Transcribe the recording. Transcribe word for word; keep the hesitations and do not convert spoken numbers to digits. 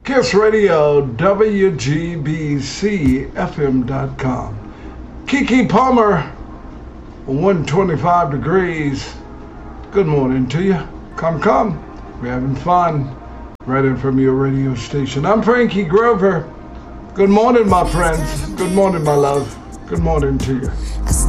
Kiss Radio, W G B C F M dot com. Kiki Palmer, one twenty-five degrees. Good morning to you. Come, come. We're having fun right in from your radio station. I'm Frankie Grover. Good morning, my friends. Good morning, my love. Good morning to you.